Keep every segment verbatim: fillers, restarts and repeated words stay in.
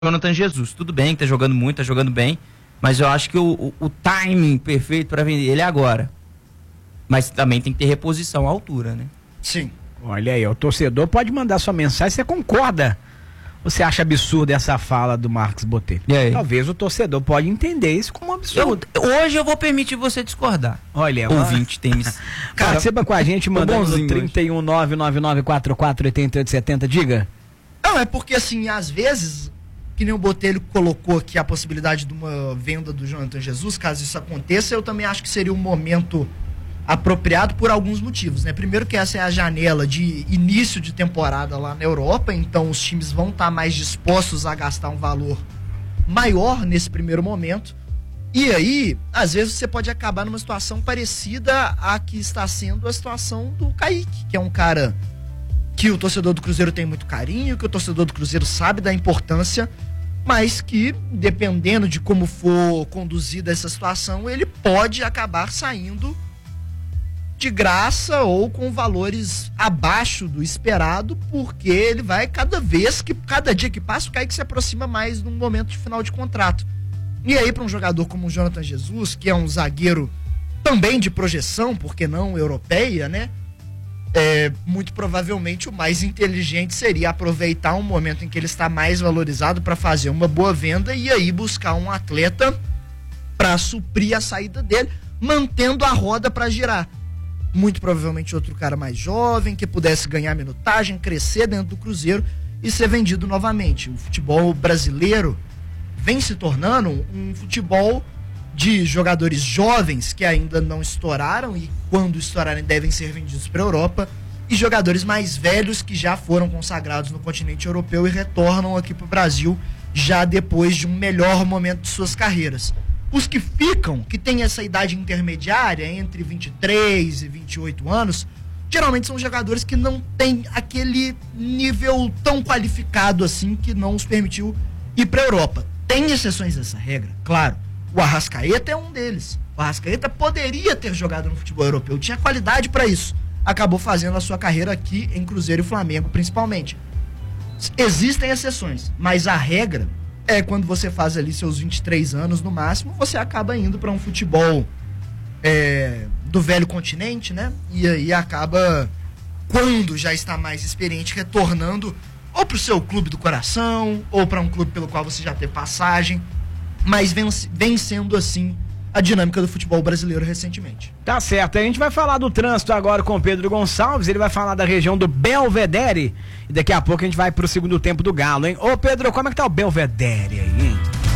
Jonathan Jesus. Tudo bem, tá jogando muito, tá jogando bem, mas eu acho que o, o, o timing perfeito para vender ele é agora. Mas também tem que ter reposição à altura, né? Sim. Olha aí, o torcedor pode mandar sua mensagem, você concorda? Você acha absurda essa fala do Marcos Botelho? Talvez o torcedor pode entender isso como um absurdo. Eu, hoje eu vou permitir você discordar. Olha, ouvinte, tem... Cara, participa com a gente, mandando no trinta e um, nove nove nove quatro quatro oito oito sete zero, diga. Não, é porque assim, às vezes, que nem o Botelho colocou aqui a possibilidade de uma venda do Jonathan Jesus, caso isso aconteça, eu também acho que seria um momento apropriado por alguns motivos, né? Primeiro que essa é a janela de início de temporada lá na Europa, então os times vão estar mais dispostos a gastar um valor maior nesse primeiro momento. E aí, às vezes você pode acabar numa situação parecida à que está sendo a situação do Kaique, que é um cara que o torcedor do Cruzeiro tem muito carinho, que o torcedor do Cruzeiro sabe da importância, mas que, dependendo de como for conduzida essa situação, ele pode acabar saindo de graça ou com valores abaixo do esperado, porque ele vai cada vez que, cada dia que passa, o Kaique se aproxima mais num momento de final de contrato. E aí, para um jogador como o Jonathan Jesus, que é um zagueiro também de projeção, porque não europeia, né? É, muito provavelmente o mais inteligente seria aproveitar um momento em que ele está mais valorizado para fazer uma boa venda e aí buscar um atleta para suprir a saída dele, mantendo a roda para girar. Muito provavelmente outro cara mais jovem, que pudesse ganhar minutagem, crescer dentro do Cruzeiro e ser vendido novamente. O futebol brasileiro vem se tornando um futebol de jogadores jovens que ainda não estouraram e quando estourarem devem ser vendidos para a Europa, e jogadores mais velhos que já foram consagrados no continente europeu e retornam aqui para o Brasil já depois de um melhor momento de suas carreiras. Os que ficam, que têm essa idade intermediária, entre vinte e três e vinte e oito anos, geralmente são jogadores que não têm aquele nível tão qualificado assim que não os permitiu ir para a Europa. Tem exceções dessa regra, claro. O Arrascaeta é um deles. O Arrascaeta poderia ter jogado no futebol europeu, tinha qualidade para isso. Acabou fazendo a sua carreira aqui em Cruzeiro e Flamengo, principalmente. Existem exceções, mas a regra é quando você faz ali seus vinte e três anos no máximo, você acaba indo para um futebol é, do velho continente, né? E aí acaba, quando já está mais experiente, retornando ou para o seu clube do coração, ou para um clube pelo qual você já teve passagem, mas vem, vem sendo assim a dinâmica do futebol brasileiro recentemente. Tá certo, a gente vai falar do trânsito agora com o Pedro Gonçalves, ele vai falar da região do Belvedere e daqui a pouco a gente vai pro segundo tempo do Galo, hein? Ô Pedro, como é que tá o Belvedere aí, hein?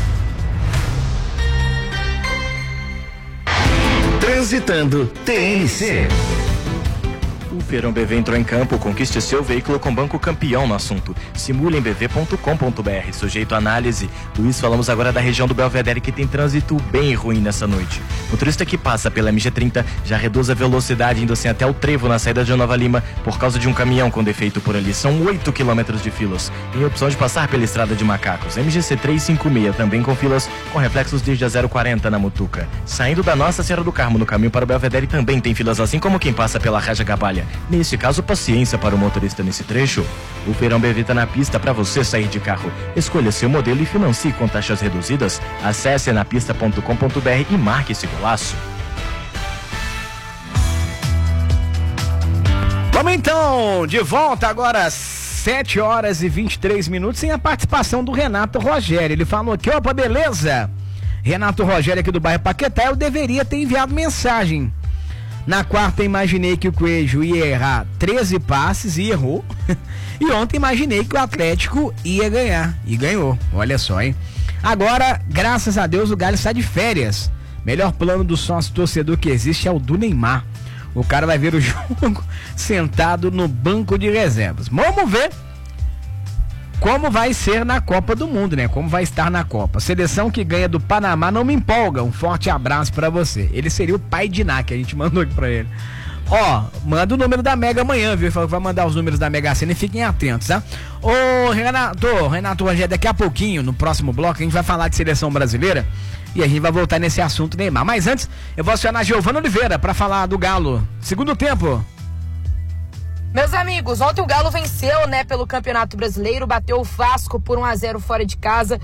Transitando T N C. O Feirão B V entrou em campo, conquiste seu veículo com Banco Campeão no assunto. Simule em b v ponto com ponto b r, sujeito à análise. Luiz, falamos agora da região do Belvedere que tem trânsito bem ruim nessa noite. O motorista que passa pela M G trinta já reduz a velocidade indo assim até o trevo na saída de Nova Lima por causa de um caminhão com defeito por ali. São oito quilômetros de filas. Tem opção de passar pela estrada de Macacos. M G C trezentos e cinquenta e seis também com filas com reflexos desde a zero quarenta na Mutuca. Saindo da Nossa Senhora do Carmo no caminho para o Belvedere também tem filas assim como quem passa pela Raja Gabalha. Nesse caso, paciência para o motorista nesse trecho. O Feirão B V está na pista para você sair de carro. Escolha seu modelo e financie com taxas reduzidas. Acesse napista ponto com ponto b r e marque esse golaço. Vamos então, de volta agora, sete horas e vinte e três minutos, sem a participação do Renato Rogério. Ele falou aqui, opa, beleza? Renato Rogério aqui do bairro Paquetá, eu deveria ter enviado mensagem. Na quarta imaginei que o Coelho ia errar treze passes e errou. E ontem imaginei que o Atlético ia ganhar. E ganhou. Olha só, hein? Agora, graças a Deus, o Galo está de férias. Melhor plano do sócio torcedor que existe é o do Neymar. O cara vai ver o jogo sentado no banco de reservas. Vamos ver como vai ser na Copa do Mundo, né? Como vai estar na Copa. Seleção que ganha do Panamá não me empolga. Um forte abraço pra você. Ele seria o pai de Ná, que a gente mandou aqui pra ele. Ó, manda o número da Mega amanhã, viu? Ele falou que vai mandar os números da Mega Sena e fiquem atentos, tá? Ô, Renato, Renato Rogério, daqui a pouquinho, no próximo bloco, a gente vai falar de seleção brasileira e a gente vai voltar nesse assunto Neymar. Mas antes, eu vou acionar a Giovana Oliveira pra falar do Galo. Segundo tempo. Meus amigos, ontem o Galo venceu, né, pelo Campeonato Brasileiro, bateu o Vasco por um a zero fora de casa.